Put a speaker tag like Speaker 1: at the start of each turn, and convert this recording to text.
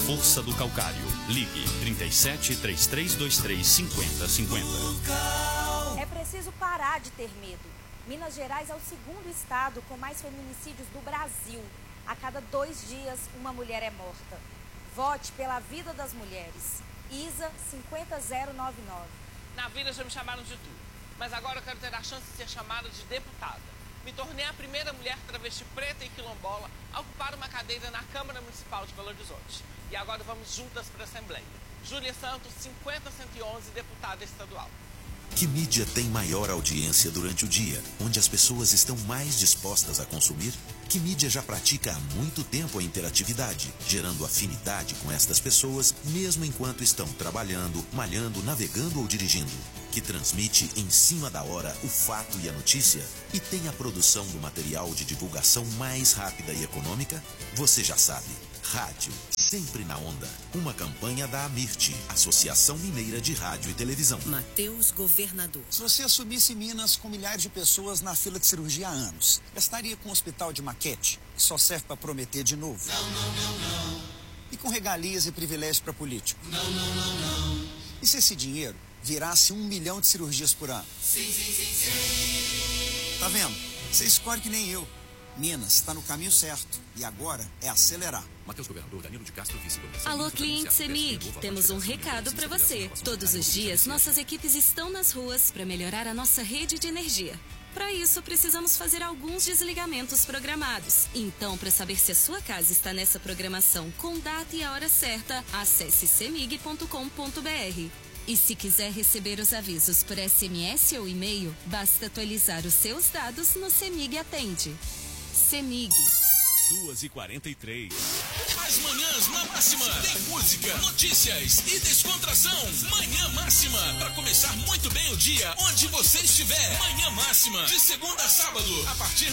Speaker 1: força do calcário. Ligue 37 3323 5050.
Speaker 2: É preciso parar de ter medo. Minas Gerais é o segundo estado com mais feminicídios do Brasil. A cada 2 dias, uma mulher é morta. Vote pela vida das mulheres. ISA 50099.
Speaker 3: Na vida já me chamaram de tu, mas agora eu quero ter a chance de ser chamada de deputada. Me tornei a primeira mulher travesti preta e quilombola a ocupar uma cadeira na Câmara Municipal de Belo Horizonte. E agora vamos juntas para a Assembleia. Júlia Santos, 50111, deputada estadual.
Speaker 4: Que mídia tem maior audiência durante o dia, onde as pessoas estão mais dispostas a consumir? Que mídia já pratica há muito tempo a interatividade, gerando afinidade com estas pessoas, mesmo enquanto estão trabalhando, malhando, navegando ou dirigindo? Que transmite em cima da hora o fato e a notícia e tem a produção do material de divulgação mais rápida e econômica? Você já sabe. Rádio, sempre na onda. Uma campanha da AMIRT, Associação Mineira de Rádio e Televisão.
Speaker 5: Matheus Governador.
Speaker 6: Se você assumisse Minas com milhares de pessoas na fila de cirurgia há anos, estaria com um hospital de maquete, que só serve para prometer de novo? Não. E com regalias e privilégios para político? Não. E se esse dinheiro virasse 1 milhão de cirurgias por ano? Sim. Tá vendo? Você escolhe que nem eu. Minas está no caminho certo e agora é acelerar.
Speaker 7: Matheus Governador, Danilo de Castro, vice-governador.
Speaker 5: Alô, cliente CEMIG, temos um recado para você. Todos os dias, nossas equipes estão nas ruas para melhorar a nossa rede de energia. Para isso, precisamos fazer alguns desligamentos programados. Então, para saber se a sua casa está nessa programação com data e a hora certa, acesse cemig.com.br. E se quiser receber os avisos por SMS ou e-mail, basta atualizar os seus dados no CEMIG Atende. CEMIG.
Speaker 1: 2h43.
Speaker 8: As manhãs na Máxima. Tem música, notícias e descontração. Manhã Máxima. Para começar muito bem o dia, onde você estiver. Manhã Máxima. De segunda a sábado, a partir